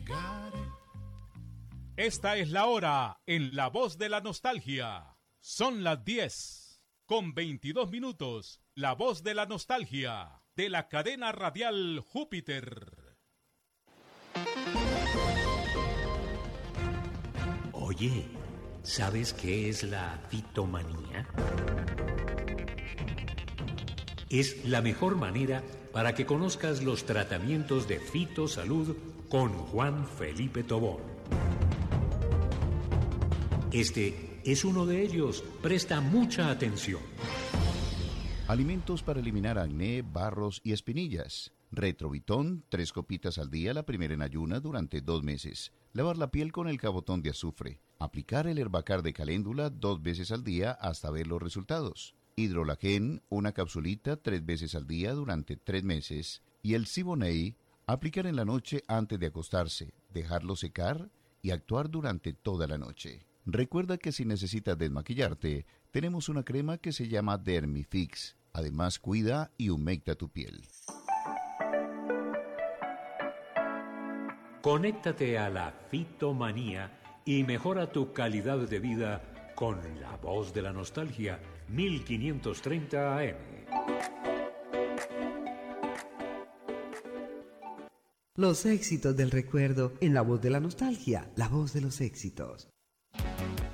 Esta es la hora en La Voz de la Nostalgia. Son las 10:22. La Voz de la Nostalgia, de la cadena radial Júpiter. Oye, ¿sabes qué es la fitomanía? Es la mejor manera para que conozcas los tratamientos de fitosalud con Juan Felipe Tobón. Este es uno de ellos. Presta mucha atención. Alimentos para eliminar acné, barros y espinillas. Retrovitón, 3 copitas al día, la primera en ayunas durante 2 meses. Lavar la piel con el cabotón de azufre. Aplicar el Herbacar de caléndula 2 veces al día hasta ver los resultados. Hidrolagen, una capsulita 3 veces al día durante 3 meses. Y el Siboney, aplicar en la noche antes de acostarse, dejarlo secar y actuar durante toda la noche. Recuerda que si necesitas desmaquillarte, tenemos una crema que se llama Dermifix. Además, cuida y humecta tu piel. Conéctate a la fitomanía y mejora tu calidad de vida con La Voz de la Nostalgia, 1530 AM. Los éxitos del recuerdo en La Voz de la Nostalgia, la voz de los éxitos.